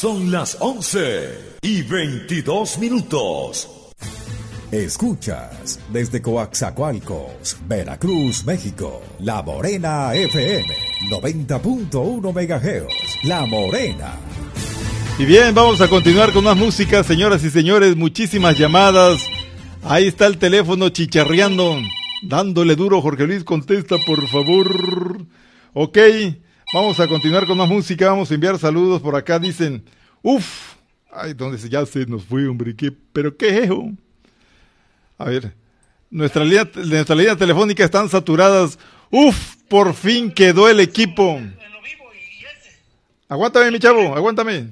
Son las 11:22. Escuchas desde Coaxacualcos, Veracruz, México, La Morena FM, 90.1 MHz, La Morena. Y bien, vamos a continuar con más música, señoras y señores, muchísimas llamadas. Ahí está el teléfono chicharreando, dándole duro. Jorge Luis, contesta, por favor. Ok, vamos a continuar con más música, vamos a enviar saludos por acá, dicen, ay, ya se nos fue, hombre, pero qué es eso. A ver, nuestra línea telefónica están saturadas. Por fin quedó el equipo. Aguántame, mi chavo, aguántame.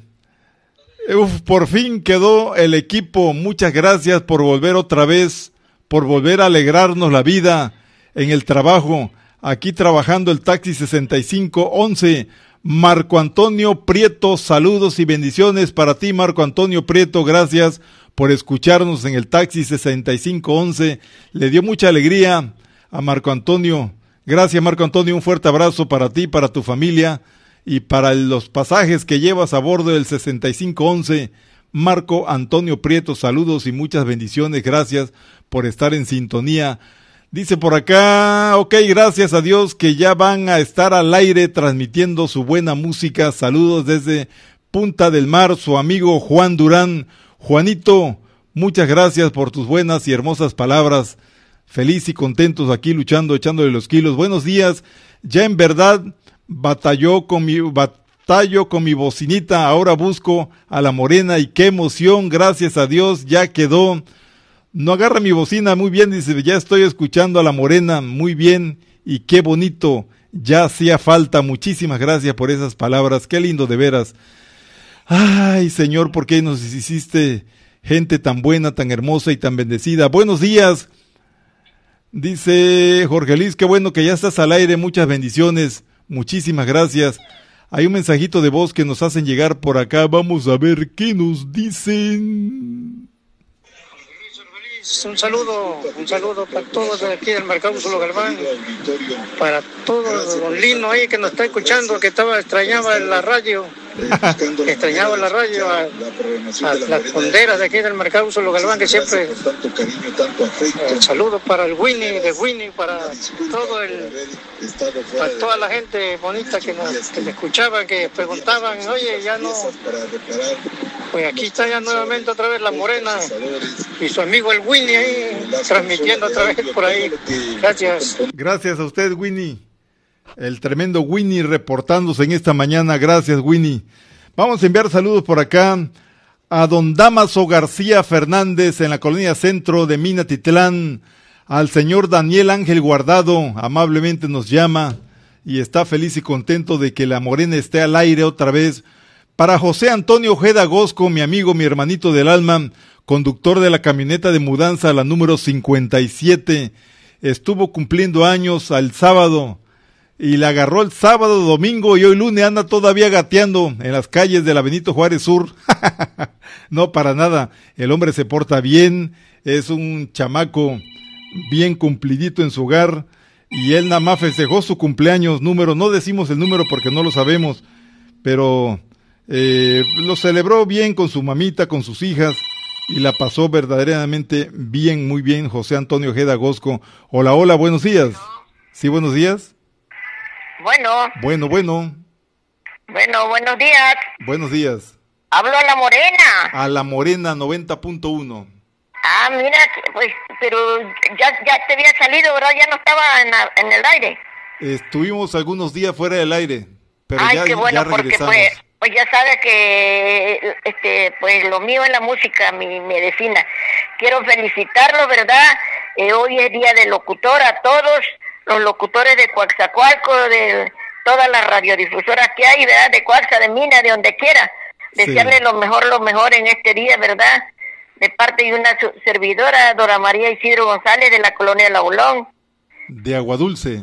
Por fin quedó el equipo. Muchas gracias por volver otra vez, por volver a alegrarnos la vida en el trabajo. Aquí trabajando el taxi 6511. Marco Antonio Prieto, saludos y bendiciones para ti, Marco Antonio Prieto. Gracias por escucharnos en el taxi 6511. Le dio mucha alegría a Marco Antonio. Gracias, Marco Antonio, un fuerte abrazo para ti, para tu familia y para los pasajes que llevas a bordo del 6511. Marco Antonio Prieto, saludos y muchas bendiciones. Gracias por estar en sintonía. Dice por acá, ok, gracias a Dios que ya van a estar al aire transmitiendo su buena música. Saludos desde Punta del Mar, su amigo Juan Durán. Juanito, muchas gracias por tus buenas y hermosas palabras. Feliz y contentos aquí luchando, echándole los kilos. Buenos días. Ya en verdad batallo con mi bocinita. Ahora busco a La Morena y qué emoción. Gracias a Dios ya quedó. No agarra mi bocina, muy bien, dice, ya estoy escuchando a La Morena, muy bien, y qué bonito, ya hacía falta. Muchísimas gracias por esas palabras, qué lindo de veras. Ay, Señor, ¿por qué nos hiciste gente tan buena, tan hermosa y tan bendecida? Buenos días, dice Jorge Luis, qué bueno que ya estás al aire, muchas bendiciones, muchísimas gracias. Hay un mensajito de voz que nos hacen llegar por acá, vamos a ver qué nos dicen. Un saludo para todos de aquí del Mercado Solo Galván, para todos don Lino ahí que nos está escuchando, que extrañaba la radio, a las fonderas de aquí del Mercado Solo Galván, que siempre saludo para el Winnie, para toda la gente bonita que me escuchaba, que preguntaban, oye, ya no, pues aquí está ya nuevamente otra vez La Morena y su amigo el Winnie ahí transmitiendo otra vez por ahí. Gracias. Gracias a usted, Winnie. El tremendo Winnie reportándose en esta mañana. Gracias, Winnie. Vamos a enviar saludos por acá a don Damaso García Fernández en la colonia centro de Minatitlán. Al señor Daniel Ángel Guardado, amablemente nos llama y está feliz y contento de que La Morena esté al aire otra vez. Para José Antonio Ojeda Gosco, mi amigo, mi hermanito del alma, conductor de la camioneta de mudanza, la número 57, estuvo cumpliendo años el sábado y la agarró el sábado, domingo y hoy lunes anda todavía gateando en las calles de la Benito Juárez Sur. No, para nada, el hombre se porta bien, es un chamaco bien cumplidito en su hogar y él nada más festejó su cumpleaños número, no decimos el número porque no lo sabemos, pero lo celebró bien con su mamita, con sus hijas y la pasó verdaderamente bien, muy bien. José Antonio Ojeda Gosco. Hola, hola, buenos días. Sí, buenos días. Bueno, buenos días. Buenos días. Hablo a La Morena. A La Morena 90.1. Ah, mira, pues, pero ya te había salido, ¿verdad? Ya no estaba en el aire. Estuvimos algunos días fuera del aire, pero ay, qué bueno, ya regresamos. Porque pues ya sabes que pues lo mío es la música, mi medicina. Quiero felicitarlo, ¿verdad? Hoy es día del locutor, a todos los locutores de Coaxacualco, de todas las radiodifusoras que hay, ¿verdad? De Coaxa, de Mina, de donde quiera. Desearle sí. lo mejor en este día, ¿verdad? De parte de una servidora, Dora María Isidro González, de la colonia Laulón. De Aguadulce.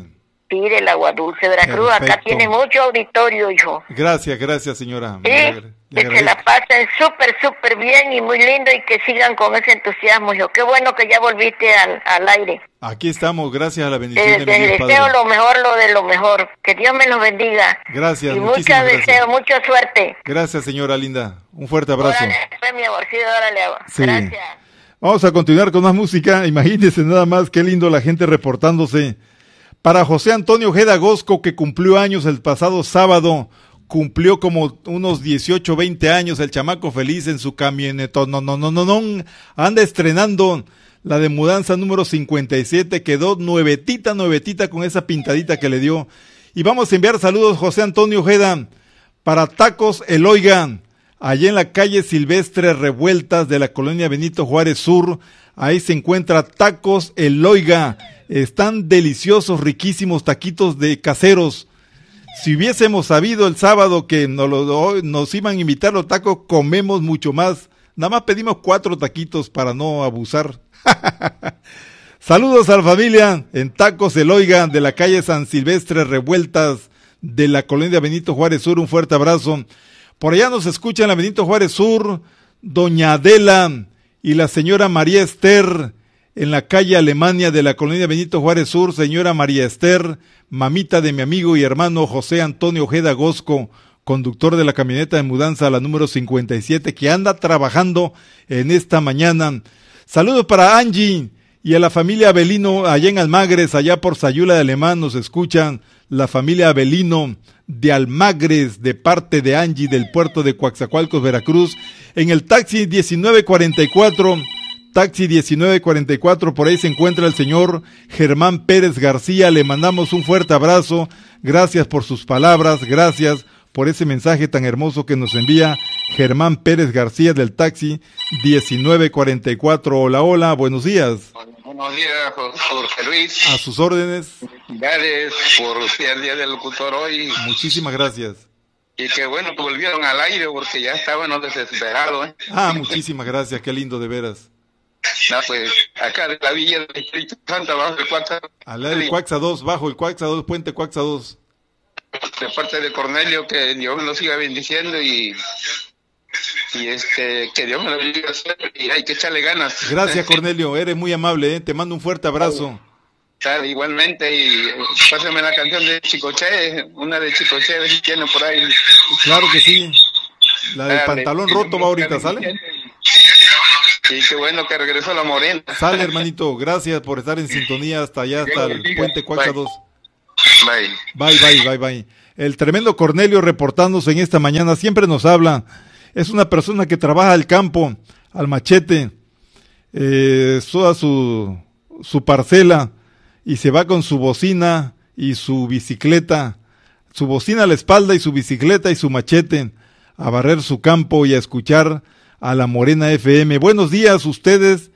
Sí, del Agua Dulce, Veracruz. Perfecto. Acá tiene mucho auditorio, hijo. Gracias, señora. Sí, que se la pasen súper bien y muy lindo y que sigan con ese entusiasmo, hijo. Qué bueno que ya volviste al aire. Aquí estamos, gracias a la bendición de mi Dios Padre. Deseo lo mejor, lo de lo mejor. Que Dios me los bendiga. Gracias, y muchísimas mucho deseo, gracias. mucha suerte. Gracias, señora linda. Un fuerte abrazo. Órale, mi amorcito, órale. Sí. Gracias. Vamos a continuar con más música. Imagínense nada más, qué lindo la gente reportándose. Para José Antonio Ojeda Gosco, que cumplió años el pasado sábado, cumplió como unos 18, 20 años, el chamaco feliz en su camioneta. No, anda estrenando la de mudanza número 57, quedó nuevetita con esa pintadita que le dio. Y vamos a enviar saludos, José Antonio Ojeda, para Tacos El Oiga, allá en la calle Silvestre Revueltas de la colonia Benito Juárez Sur. Ahí se encuentra Tacos El Oiga. Están deliciosos, riquísimos taquitos de caseros. Si hubiésemos sabido el sábado que nos iban a invitar los tacos, comemos mucho más. Nada más pedimos 4 taquitos para no abusar. Saludos a la familia en Tacos El Oiga de la calle San Silvestre Revueltas de la colonia Benito Juárez Sur. Un fuerte abrazo. Por allá nos escucha en la Benito Juárez Sur doña Adela y la señora María Esther en la calle Alemania de la colonia Benito Juárez Sur. Señora María Esther, mamita de mi amigo y hermano José Antonio Ojeda Gosco, conductor de la camioneta de mudanza, la número 57, que anda trabajando en esta mañana. Saludos para Angie y a la familia Avelino allá en Almagres, allá por Sayula de Alemán, nos escuchan la familia Avelino de Almagres, de parte de Angie del puerto de Coatzacoalcos, Veracruz, en el taxi 1944. Taxi 1944, por ahí se encuentra el señor Germán Pérez García. Le mandamos un fuerte abrazo. Gracias por sus palabras, gracias por ese mensaje tan hermoso que nos envía Germán Pérez García del taxi 1944. Hola, buenos días. Buenos días, Jorge Luis. A sus órdenes. Gracias por ser el día del locutor hoy. Muchísimas gracias. Y qué bueno que volvieron al aire porque ya estábamos desesperados. Muchísimas gracias, qué lindo de veras. No, pues, acá de la villa de Espíritu Santo, bajo el Cuaxa. Al lado del Cuaxa 2, bajo el Cuaxa 2, puente Cuaxa 2. De parte de Cornelio, que Dios me lo siga bendiciendo y que Dios me lo bendiga y hay que echarle ganas. Gracias, Cornelio, eres muy amable, te mando un fuerte abrazo. Igualmente, y pásame la canción de Chicoche, una de Chicoche, si tiene por ahí. Claro que sí, la del pantalón roto va ahorita, ¿sale? Sí, qué bueno que regresó la Morena. Sale, hermanito, gracias por estar en sintonía hasta allá, hasta el puente Cuaxa 2. Bye. El tremendo Cornelio reportándose en esta mañana, siempre nos habla. Es una persona que trabaja al campo, al machete, toda su parcela, y se va con su bocina y su bicicleta, su bocina a la espalda y su bicicleta y su machete, a barrer su campo y a escuchar a la Morena FM. Buenos días, ustedes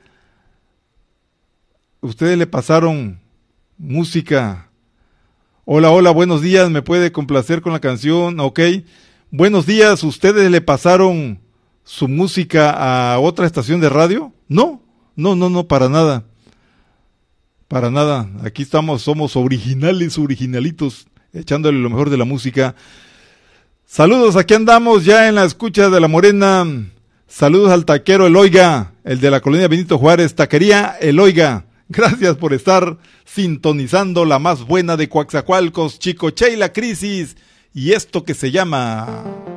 le pasaron música. Hola, buenos días, ¿me puede complacer con la canción? Ok. Buenos días, ¿ustedes le pasaron su música a otra estación de radio? No, para nada. Para nada, aquí somos originalitos, echándole lo mejor de la música. Saludos, aquí andamos ya en la escucha de la Morena. Saludos al taquero El Oiga, el de la colonia Benito Juárez, taquería El Oiga. Gracias por estar sintonizando la más buena de Coatzacoalcos, Chicoche y la Crisis, y esto que se llama...